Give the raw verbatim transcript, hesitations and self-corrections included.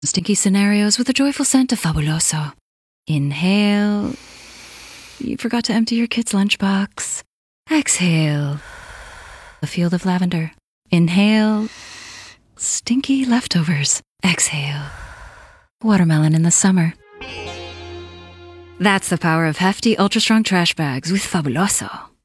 Stinky scenarios with a joyful scent of Fabuloso. Inhale. You forgot to empty your kid's lunchbox. Exhale. A field of lavender. Inhale. Stinky leftovers. Exhale. Watermelon in the summer. That's the power of hefty, ultra-strong trash bags with Fabuloso.